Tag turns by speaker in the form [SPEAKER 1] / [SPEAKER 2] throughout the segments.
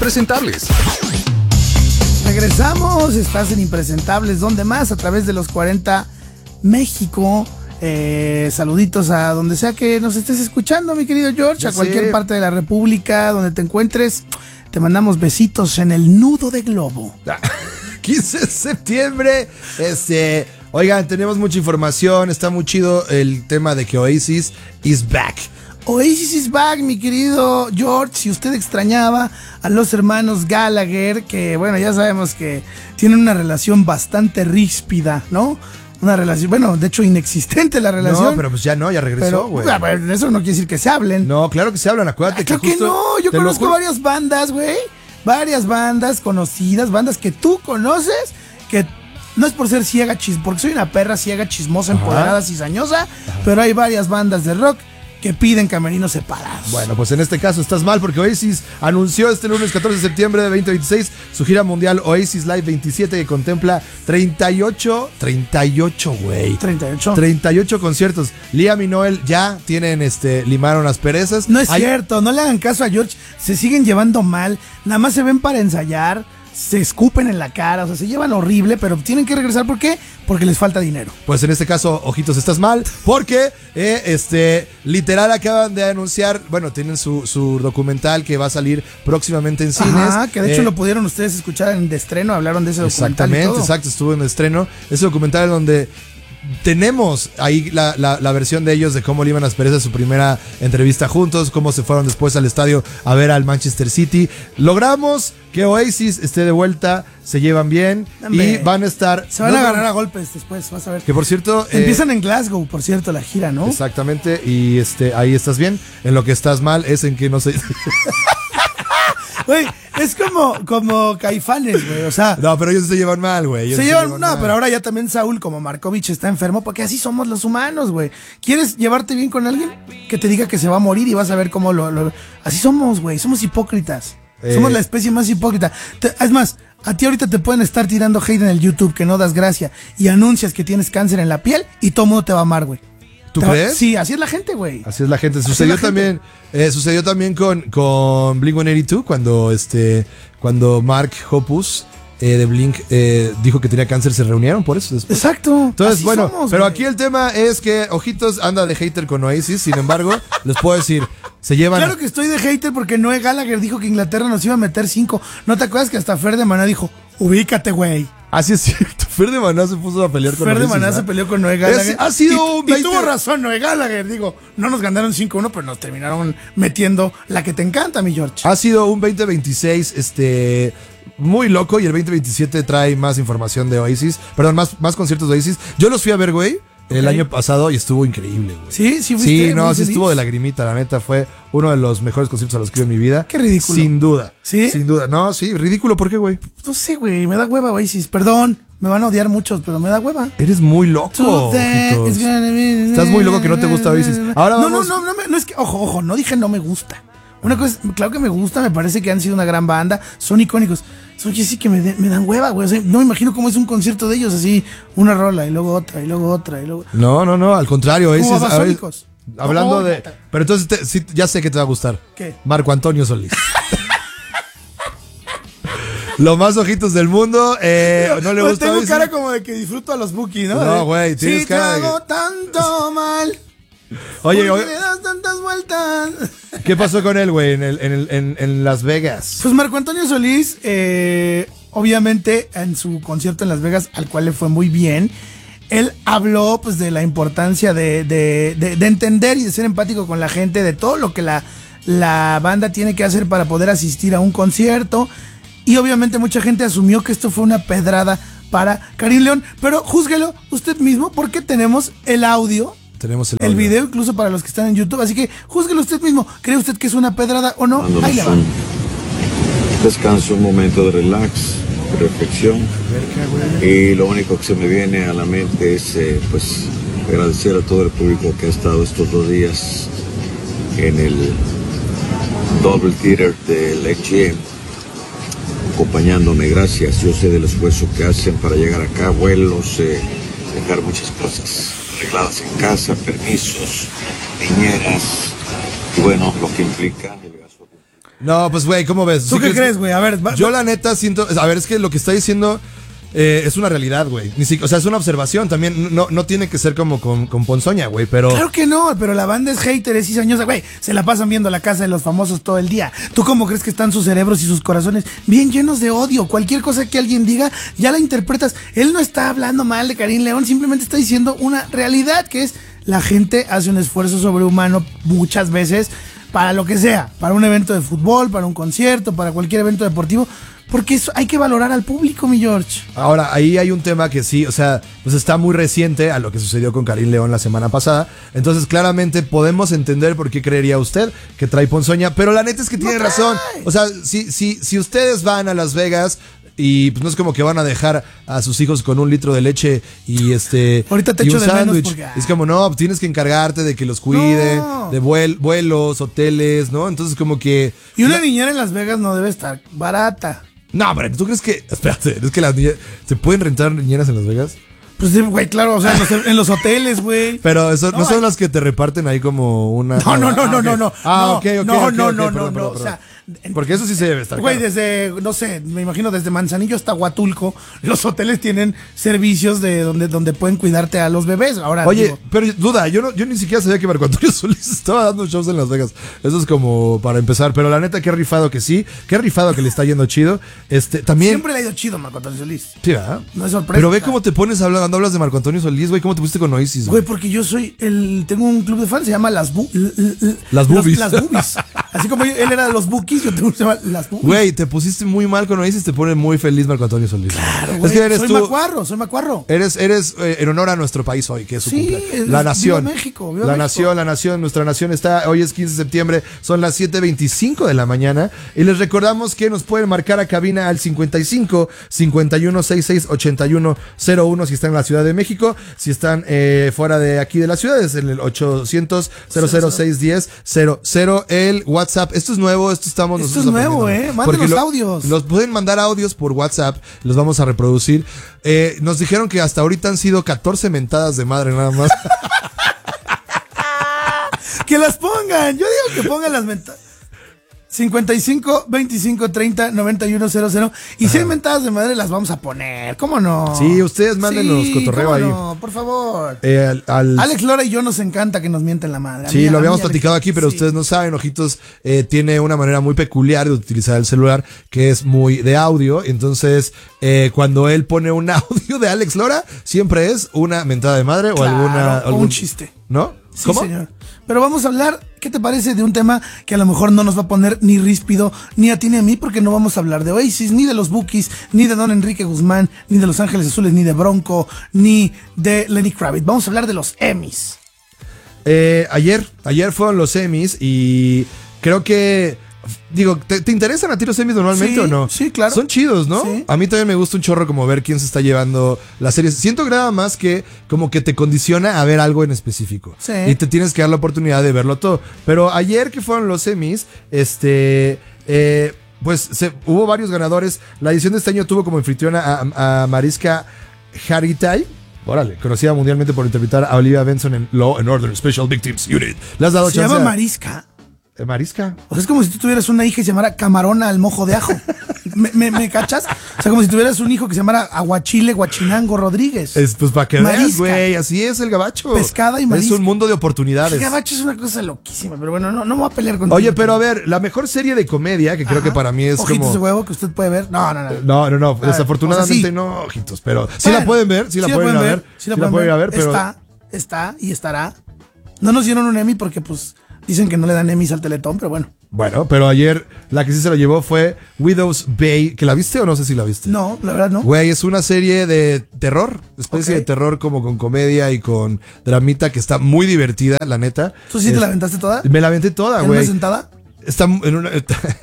[SPEAKER 1] Impresentables.
[SPEAKER 2] Regresamos, estás en Impresentables, ¿dónde más? A través de los 40 México. Saluditos a donde sea que nos estés escuchando, mi querido George, a cualquier parte de la República donde te encuentres. Te mandamos besitos en el nudo de globo.
[SPEAKER 3] 15 de septiembre. Oigan, tenemos mucha información. Está muy chido el tema de que Oasis is back.
[SPEAKER 2] Oasis is back, mi querido George. Si usted extrañaba a los hermanos Gallagher, que bueno, ya sabemos que tienen una relación bastante ríspida, ¿no? Una relación, bueno, de hecho inexistente la relación.
[SPEAKER 3] No, pero pues ya no, ya regresó, güey.
[SPEAKER 2] Eso no quiere decir que se hablen.
[SPEAKER 3] No, claro que se hablan, acuérdate.
[SPEAKER 2] Creo que no, yo conozco varias bandas, güey. Varias bandas conocidas, bandas que tú conoces, que no es por ser ciega, porque soy una perra ciega, chismosa, empoderada, cizañosa, pero hay varias bandas de rock que piden camerinos separados.
[SPEAKER 3] Bueno, pues en este caso estás mal porque Oasis anunció este lunes 14 de septiembre de 2026 su gira mundial Oasis Live 27 que contempla 38 conciertos. Liam y Noel ya tienen limaron las perezas.
[SPEAKER 2] No es cierto, no le hagan caso a George, se siguen llevando mal, nada más se ven para ensayar. Se escupen en la cara, o sea, se llevan horrible, pero tienen que regresar. ¿Por qué? Porque les falta dinero.
[SPEAKER 3] Pues en este caso, ojitos, estás mal, porque literal acaban de anunciar, bueno, tienen su documental que va a salir próximamente en cines.
[SPEAKER 2] Ajá, que de hecho lo pudieron ustedes escuchar en de estreno, hablaron de ese documental.
[SPEAKER 3] Exactamente, exacto, estuvo en estreno. Ese documental donde tenemos ahí la versión de ellos de cómo le iban las perezas su primera entrevista juntos, cómo se fueron después al estadio a ver al Manchester City. Logramos que Oasis esté de vuelta, se llevan bien. Y van a estar...
[SPEAKER 2] Se van a agarrar a golpes después, vas a ver.
[SPEAKER 3] Que por cierto...
[SPEAKER 2] Empiezan en Glasgow, por cierto, la gira, ¿no?
[SPEAKER 3] Exactamente, y ahí estás bien. En lo que estás mal es en que no sé...
[SPEAKER 2] Güey, es como Caifanes, güey, o sea...
[SPEAKER 3] No, pero ellos se llevan mal, güey.
[SPEAKER 2] Se llevan mal. Pero ahora ya también Saúl, como Markovich, está enfermo, porque así somos los humanos, güey. ¿Quieres llevarte bien con alguien? Que te diga que se va a morir y vas a ver cómo Así somos, güey, somos hipócritas. Somos la especie más hipócrita. Es más, a ti ahorita te pueden estar tirando hate en el YouTube, que no das gracia, y anuncias que tienes cáncer en la piel, y todo mundo te va a amar, güey.
[SPEAKER 3] ¿Tú crees?
[SPEAKER 2] Sí, así es la gente, güey.
[SPEAKER 3] Así es la gente. Sucedió también con Blink-182 cuando Mark Hoppus de Blink dijo que tenía cáncer, se reunieron por eso después.
[SPEAKER 2] Exacto.
[SPEAKER 3] Entonces,
[SPEAKER 2] así
[SPEAKER 3] bueno,
[SPEAKER 2] somos,
[SPEAKER 3] pero
[SPEAKER 2] güey.
[SPEAKER 3] aquí el tema es que ojitos anda de hater con Oasis, sin embargo, les puedo decir, se llevan...
[SPEAKER 2] Claro que estoy de hater porque Noel Gallagher dijo que Inglaterra nos iba a meter 5. ¿No te acuerdas que hasta Fer de Maná dijo, ubícate, güey?
[SPEAKER 3] Así es cierto, Fer de Maná se puso a pelear con
[SPEAKER 2] Fer de
[SPEAKER 3] Oasis,
[SPEAKER 2] Maná
[SPEAKER 3] ¿verdad?
[SPEAKER 2] se peleó con Noel Gallagher.
[SPEAKER 3] Ha sido un 20...
[SPEAKER 2] Y tuvo razón Noel Gallagher, digo, no nos ganaron 5-1, pero nos terminaron metiendo la que te encanta, mi George.
[SPEAKER 3] Ha sido un 2026, muy loco, y el 2027 trae más información de Oasis, perdón, más conciertos de Oasis. Yo los fui a ver, güey, el año pasado y estuvo increíble, güey.
[SPEAKER 2] Sí, sí,
[SPEAKER 3] sí, no, sí estuvo de lagrimita, la neta, fue uno de los mejores conciertos a los que he ido en mi vida.
[SPEAKER 2] Qué ridículo.
[SPEAKER 3] Sin duda.
[SPEAKER 2] ¿Sí?
[SPEAKER 3] Sin duda. No, sí, ridículo, ¿por qué, güey?
[SPEAKER 2] No sé, güey, me da hueva Oasis, perdón. Me van a odiar muchos, pero me da hueva.
[SPEAKER 3] Eres muy loco. Estás muy loco que no te gusta Oasis. Ahora vamos...
[SPEAKER 2] No, es que, ojo, no dije no me gusta. Una cosa, claro que me gusta, me parece que han sido una gran banda, son icónicos. Son que sí que me dan hueva, güey. O sea, no me imagino cómo es un concierto de ellos, así, una rola y luego otra, y luego otra, y luego...
[SPEAKER 3] No, al contrario,
[SPEAKER 2] Oasis.
[SPEAKER 3] Hablando de... Pero entonces sí, ya sé que te va a gustar.
[SPEAKER 2] ¿Qué?
[SPEAKER 3] Marco Antonio Solís. Los más ojitos del mundo. No le gusta.
[SPEAKER 2] Tengo cara como de que disfruto a los Bookies, ¿no?
[SPEAKER 3] No, güey, tienes
[SPEAKER 2] si
[SPEAKER 3] cara
[SPEAKER 2] te hago tanto mal.
[SPEAKER 3] Oye,
[SPEAKER 2] ¿por qué le das tantas vueltas?
[SPEAKER 3] ¿Qué pasó con él, güey, en Las Vegas?
[SPEAKER 2] Pues Marco Antonio Solís, obviamente en su concierto en Las Vegas, al cual le fue muy bien, él habló pues de la importancia de entender y de ser empático con la gente, de todo lo que la banda tiene que hacer para poder asistir a un concierto. Y obviamente mucha gente asumió que esto fue una pedrada para Karim León, pero júzguelo usted mismo porque tenemos el audio.
[SPEAKER 3] Tenemos
[SPEAKER 2] el video incluso para los que están en YouTube, así que júzguelo usted mismo. ¿Cree usted que es una pedrada o no? Ahí le va.
[SPEAKER 4] Descanso, un momento de relax, de reflexión. Y lo único que se me viene a la mente es pues agradecer a todo el público que ha estado estos 2 días en el Double Theater del XGM, acompañándome. Gracias. Yo sé del esfuerzo que hacen para llegar acá, vuelos, dejar muchas cosas arregladas en casa, permisos, niñeras, y bueno, lo que implica el gasto.
[SPEAKER 3] No, pues, güey, ¿cómo ves?
[SPEAKER 2] ¿Tú
[SPEAKER 3] ¿Sí
[SPEAKER 2] qué crees, güey? A ver,
[SPEAKER 3] Yo la neta siento... A ver, es que lo que está diciendo... es una realidad, güey. O sea, es una observación. También no tiene que ser como con ponzoña, güey, pero...
[SPEAKER 2] Claro que no, pero la banda es hater, es cizañosa, güey. Se la pasan viendo La Casa de los Famosos todo el día. ¿Tú cómo crees que están sus cerebros y sus corazones bien llenos de odio? Cualquier cosa que alguien diga, ya la interpretas. Él no está hablando mal de Karim León, simplemente está diciendo una realidad, que es la gente hace un esfuerzo sobrehumano muchas veces para lo que sea, para un evento de fútbol, para un concierto, para cualquier evento deportivo. Porque eso hay que valorar al público, mi George.
[SPEAKER 3] Ahora, ahí hay un tema que sí, o sea, pues está muy reciente a lo que sucedió con Karim León la semana pasada. Entonces, claramente podemos entender por qué creería usted que trae ponzoña. Pero la neta es que tiene razón. O sea, si ustedes van a Las Vegas y pues no es como que van a dejar a sus hijos con un litro de leche y
[SPEAKER 2] ahorita te
[SPEAKER 3] y
[SPEAKER 2] echo
[SPEAKER 3] un
[SPEAKER 2] de menos
[SPEAKER 3] sándwich.
[SPEAKER 2] porque...
[SPEAKER 3] Es como, no, tienes que encargarte de que los cuiden,
[SPEAKER 2] No.
[SPEAKER 3] de vuelos, hoteles, ¿no? Entonces, como que...
[SPEAKER 2] Y una niñera en Las Vegas no debe estar barata.
[SPEAKER 3] No, hombre, ¿tú crees que... Espérate, ¿es que las niñeras... ¿Se pueden rentar niñeras en Las Vegas?
[SPEAKER 2] Pues, güey, claro, o sea, en los hoteles, güey.
[SPEAKER 3] Pero eso, no son las que te reparten ahí como una...
[SPEAKER 2] No.
[SPEAKER 3] Ok.
[SPEAKER 2] No. O sea,
[SPEAKER 3] porque eso sí se debe estar
[SPEAKER 2] güey,
[SPEAKER 3] claro.
[SPEAKER 2] desde, no sé, me imagino desde Manzanillo hasta Huatulco, los hoteles tienen servicios de donde pueden cuidarte a los bebés. Ahora,
[SPEAKER 3] Oye,
[SPEAKER 2] digo,
[SPEAKER 3] pero duda, yo ni siquiera sabía que Marco Antonio Solís estaba dando shows en Las Vegas. Eso es como para empezar. Pero la neta, qué rifado que sí. Qué rifado que le está yendo chido. También...
[SPEAKER 2] siempre le ha ido chido Marco Antonio Solís.
[SPEAKER 3] Sí, ¿verdad?
[SPEAKER 2] No es sorpresa.
[SPEAKER 3] Pero ve cómo te pones hablando, cuando hablas de Marco Antonio Solís, güey. ¿Cómo te pusiste con Oasis,
[SPEAKER 2] Güey, porque yo tengo un club de fans, se llama Las Boobies.
[SPEAKER 3] Las Boobies.
[SPEAKER 2] Así como él era de los Bookies, yo tengo un que se llama Las Boobies.
[SPEAKER 3] Güey, te pusiste muy mal con Oasis, te pone muy feliz Marco Antonio Solís.
[SPEAKER 2] Claro,
[SPEAKER 3] es
[SPEAKER 2] güey,
[SPEAKER 3] que eres
[SPEAKER 2] soy
[SPEAKER 3] tú,
[SPEAKER 2] macuarro.
[SPEAKER 3] Eres en honor a nuestro país hoy, que es su cumpleaños.
[SPEAKER 2] Viva
[SPEAKER 3] La nación.
[SPEAKER 2] México, viva
[SPEAKER 3] la
[SPEAKER 2] México.
[SPEAKER 3] nación, nuestra nación está, hoy es 15 de septiembre, son las 7:25 de la mañana. Y les recordamos que nos pueden marcar a cabina al 55 51 66 81 01 si están en la Ciudad de México. Si están fuera de aquí de la ciudad, es en el 800 00610 00. El WhatsApp, esto es nuevo, esto es
[SPEAKER 2] nuevo, manden los audios.
[SPEAKER 3] Los pueden mandar audios por WhatsApp, los vamos a reproducir. Nos dijeron que hasta ahorita han sido 14 mentadas de madre nada más.
[SPEAKER 2] Que las pongan, yo digo que pongan las mentadas. 55 25 30 91 00. Y si hay mentadas de madre, las vamos a poner. ¿Cómo no?
[SPEAKER 3] Sí, ustedes mándenos cotorreo
[SPEAKER 2] ¿cómo
[SPEAKER 3] ahí.
[SPEAKER 2] No, por favor.
[SPEAKER 3] Alex
[SPEAKER 2] Lora y yo nos encanta que nos mienten la madre.
[SPEAKER 3] Sí, lo habíamos platicado aquí, pero ustedes no saben, Ojitos tiene una manera muy peculiar de utilizar el celular, que es muy de audio. Entonces, cuando él pone un audio de Alex Lora, siempre es una mentada de madre o algún
[SPEAKER 2] un chiste.
[SPEAKER 3] ¿No?
[SPEAKER 2] Sí,
[SPEAKER 3] ¿Cómo?
[SPEAKER 2] señor. Pero vamos a hablar, ¿qué te parece de un tema que a lo mejor no nos va a poner ni ríspido, ni a ti ni a mí? Porque no vamos a hablar de Oasis, ni de los Bookies, ni de Don Enrique Guzmán, ni de Los Ángeles Azules, ni de Bronco, ni de Lenny Kravitz. Vamos a hablar de los Emmys.
[SPEAKER 3] Ayer fueron los Emmys y creo que... Digo, ¿te interesan a ti los Emmys normalmente o no?
[SPEAKER 2] Sí, claro.
[SPEAKER 3] Son chidos, ¿no?
[SPEAKER 2] Sí.
[SPEAKER 3] A mí también me gusta un chorro como ver quién se está llevando las series. Siento que nada más que como que te condiciona a ver algo en específico.
[SPEAKER 2] Sí.
[SPEAKER 3] Y te tienes que dar la oportunidad de verlo todo. Pero ayer que fueron los Emmys, pues hubo varios ganadores. La edición de este año tuvo como anfitriona a Mariska Hargitay. Órale, conocida mundialmente por interpretar a Olivia Benson en Law and Order Special Victims Unit. ¿Le has dado
[SPEAKER 2] Se
[SPEAKER 3] chance?
[SPEAKER 2] llama Mariska.
[SPEAKER 3] Mariska.
[SPEAKER 2] O sea, es como si tú tuvieras una hija que se llamara Camarona al mojo de ajo. ¿Me cachas? O sea, como si tuvieras un hijo que se llamara Aguachile Guachinango Rodríguez.
[SPEAKER 3] Pues para que
[SPEAKER 2] Marisca.
[SPEAKER 3] veas, güey, así es el gabacho.
[SPEAKER 2] Pescada y marisca.
[SPEAKER 3] Es un mundo de oportunidades.
[SPEAKER 2] El gabacho es una cosa loquísima, pero bueno, no me voy a pelear contigo.
[SPEAKER 3] Oye, pero a ver, la mejor serie de comedia, que creo que para mí es
[SPEAKER 2] Ojitos
[SPEAKER 3] como...
[SPEAKER 2] de huevo que usted puede ver. No.
[SPEAKER 3] No, desafortunadamente
[SPEAKER 2] o sea, sí.
[SPEAKER 3] no, ojitos, pero sí
[SPEAKER 2] Bueno,
[SPEAKER 3] la pueden ver, sí la pueden ir a ver.
[SPEAKER 2] Sí la pueden ir a ver, pero... Está y estará. No nos dieron un Emmy porque, pues, dicen que no le dan Emmys al Teletón, pero bueno.
[SPEAKER 3] Bueno, pero ayer la que sí se la llevó fue Widow's Bay, ¿que la viste o no sé si la viste?
[SPEAKER 2] No, la verdad no.
[SPEAKER 3] Güey, es una serie de terror, especie de terror como con comedia y con dramita que está muy divertida, la neta.
[SPEAKER 2] ¿Tú sí te la aventaste toda?
[SPEAKER 3] Me la aventé toda,
[SPEAKER 2] ¿En
[SPEAKER 3] güey.
[SPEAKER 2] una sentada?
[SPEAKER 3] Está en una...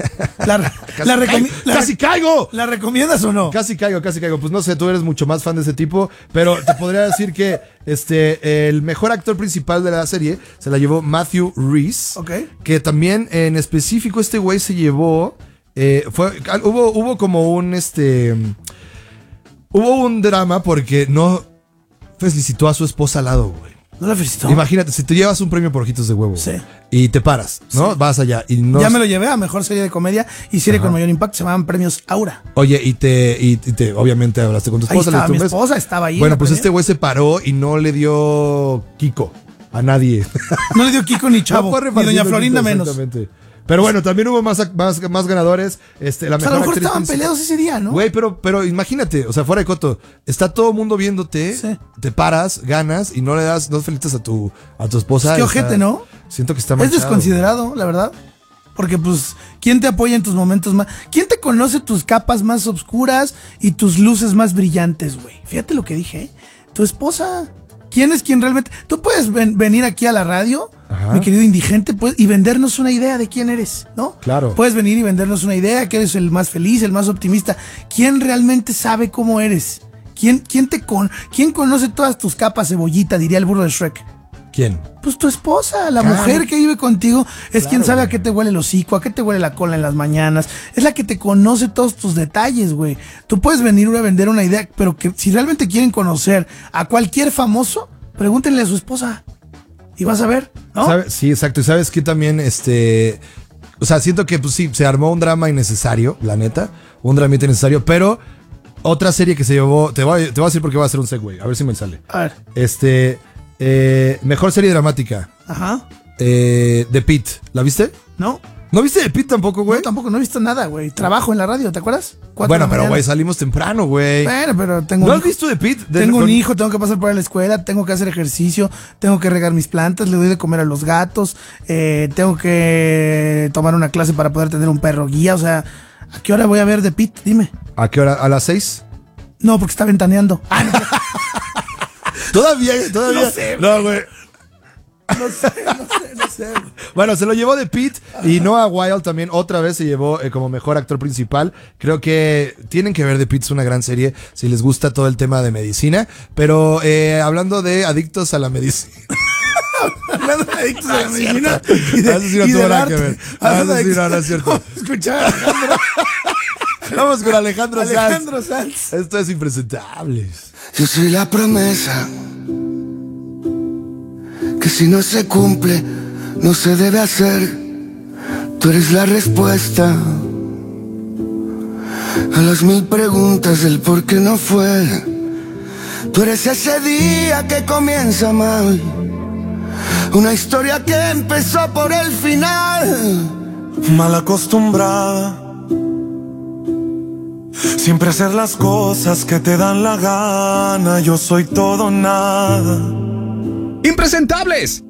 [SPEAKER 3] ¡Casi caigo!
[SPEAKER 2] ¿La recomiendas o no?
[SPEAKER 3] Casi caigo. Pues no sé, tú eres mucho más fan de ese tipo, pero te podría decir que el mejor actor principal de la serie se la llevó Matthew Rhys.
[SPEAKER 2] Ok.
[SPEAKER 3] Que también en específico este güey se llevó... hubo como un... Hubo un drama porque no felicitó a su esposa al lado, güey.
[SPEAKER 2] ¿No la felicitó?
[SPEAKER 3] Imagínate, si te llevas un premio por Ojitos de Huevo.
[SPEAKER 2] Sí.
[SPEAKER 3] Y te paras, ¿no?
[SPEAKER 2] Sí.
[SPEAKER 3] Vas allá y no...
[SPEAKER 2] Ya me lo llevé a mejor serie de comedia y serie con mayor impacto. Se llamaban premios Aura.
[SPEAKER 3] Oye, y te obviamente hablaste con tu
[SPEAKER 2] Ahí
[SPEAKER 3] esposa.
[SPEAKER 2] estaba
[SPEAKER 3] le
[SPEAKER 2] mi
[SPEAKER 3] diste un beso.
[SPEAKER 2] esposa, estaba ahí.
[SPEAKER 3] Bueno,
[SPEAKER 2] la
[SPEAKER 3] pues
[SPEAKER 2] premia.
[SPEAKER 3] este güey se paró y no le dio Kiko a nadie.
[SPEAKER 2] No le dio Kiko ni Chavo,
[SPEAKER 3] fue
[SPEAKER 2] ni Doña
[SPEAKER 3] repartiendo
[SPEAKER 2] Florinda
[SPEAKER 3] Kiko,
[SPEAKER 2] menos.
[SPEAKER 3] exactamente. Pero bueno, también hubo más ganadores. La
[SPEAKER 2] O sea,
[SPEAKER 3] mejor
[SPEAKER 2] a lo mejor
[SPEAKER 3] actriz
[SPEAKER 2] estaban
[SPEAKER 3] principal.
[SPEAKER 2] peleados ese día, ¿no?
[SPEAKER 3] Güey, pero imagínate, o sea, fuera de coto, está todo el mundo viéndote,
[SPEAKER 2] Sí.
[SPEAKER 3] te paras, ganas y no felicitas a tu esposa.
[SPEAKER 2] Qué
[SPEAKER 3] Está-
[SPEAKER 2] ojete, ¿no?
[SPEAKER 3] Siento que está
[SPEAKER 2] Es
[SPEAKER 3] manchado.
[SPEAKER 2] desconsiderado, la verdad. Porque, pues, ¿quién te apoya en tus momentos más? ¿Quién te conoce tus capas más oscuras y tus luces más brillantes, güey? Fíjate lo que dije, ¿eh? Tu esposa. ¿Quién es quien realmente? Tú puedes venir aquí a la radio,
[SPEAKER 3] Ajá.
[SPEAKER 2] mi querido indigente, y vendernos una idea de quién eres, ¿no?
[SPEAKER 3] Claro.
[SPEAKER 2] Puedes venir y vendernos una idea, que eres el más feliz, el más optimista. ¿Quién realmente sabe cómo eres? ¿Quién conoce todas tus capas, cebollita, diría el burro de Shrek?
[SPEAKER 3] ¿Quién?
[SPEAKER 2] Pues tu esposa, la
[SPEAKER 3] Claro.
[SPEAKER 2] mujer que vive contigo, es quien
[SPEAKER 3] Claro,
[SPEAKER 2] sabe a
[SPEAKER 3] güey.
[SPEAKER 2] qué te huele el hocico, a qué te huele la cola en las mañanas. Es la que te conoce todos tus detalles, güey. Tú puedes venir a vender una idea, pero que si realmente quieren conocer a cualquier famoso, pregúntenle a su esposa. Y vas a ver, ¿no?
[SPEAKER 3] Sí, exacto. Y sabes que también, o sea, siento que pues sí, se armó un drama innecesario, la neta. Un dramita innecesario, pero otra serie que se llevó, te voy a decir porque va a hacer un segue, a ver si me sale.
[SPEAKER 2] A ver.
[SPEAKER 3] Mejor serie dramática.
[SPEAKER 2] Ajá.
[SPEAKER 3] The Pitt. ¿La viste?
[SPEAKER 2] ¿No?
[SPEAKER 3] ¿No viste The Pitt tampoco, güey?
[SPEAKER 2] Yo tampoco, no he visto nada, güey. Trabajo en la radio, ¿te acuerdas? 4 de
[SPEAKER 3] Bueno,
[SPEAKER 2] la
[SPEAKER 3] pero
[SPEAKER 2] mañana.
[SPEAKER 3] güey, salimos temprano, güey.
[SPEAKER 2] Bueno, pero tengo
[SPEAKER 3] ¿No
[SPEAKER 2] un
[SPEAKER 3] has
[SPEAKER 2] hijo.
[SPEAKER 3] visto The Pitt?
[SPEAKER 2] Tengo un hijo, tengo que pasar por la escuela, tengo que hacer ejercicio, tengo que regar mis plantas, le doy de comer a los gatos, tengo que tomar una clase para poder tener un perro guía. O sea, ¿a qué hora voy a ver The Pitt? Dime.
[SPEAKER 3] ¿A qué hora? ¿A las 6?
[SPEAKER 2] No, porque está ventaneando. Ah, no,
[SPEAKER 3] Todavía.
[SPEAKER 2] No sé,
[SPEAKER 3] No, güey.
[SPEAKER 2] no sé.
[SPEAKER 3] Bueno, se lo llevó The Pitt y Noah Wild también otra vez se llevó como mejor actor principal. Creo que tienen que ver The Pitt, es una gran serie si les gusta todo el tema de medicina. Pero hablando de adictos a la medicina.
[SPEAKER 2] Hablando de adictos a la medicina
[SPEAKER 3] Eso sí no tuvo nada que ver.
[SPEAKER 2] Hablando
[SPEAKER 3] Eso
[SPEAKER 2] de
[SPEAKER 3] sí no es cierto.
[SPEAKER 2] Escuchar
[SPEAKER 3] Vamos con Alejandro
[SPEAKER 2] Alejandro
[SPEAKER 3] Sanz.
[SPEAKER 2] Sanz.
[SPEAKER 3] Esto es Impresentables.
[SPEAKER 1] Yo soy la promesa que si no se cumple, no se debe hacer. Tú eres la respuesta a las 1000 preguntas del por qué no fue. Tú eres ese día que comienza mal, una historia que empezó por el final.
[SPEAKER 5] Mal acostumbrada, siempre hacer las cosas que te dan la gana. Yo soy todo o nada.
[SPEAKER 6] Impresentables.